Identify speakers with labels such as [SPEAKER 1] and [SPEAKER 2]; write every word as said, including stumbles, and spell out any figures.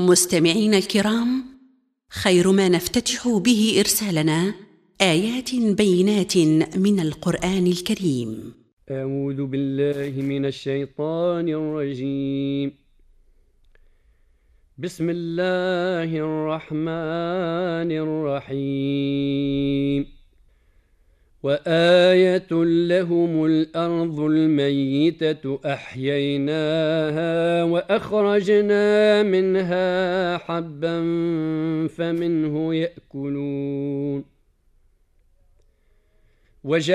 [SPEAKER 1] مستمعين الكرام، خير ما نفتتح به إرسالنا آيات بينات من القرآن الكريم.
[SPEAKER 2] أعوذ بالله من الشيطان الرجيم. بسم الله الرحمن الرحيم. وآية لهم الأرض الميتة أحييناها وأخرجنا منها حبا فمنه يأكلون.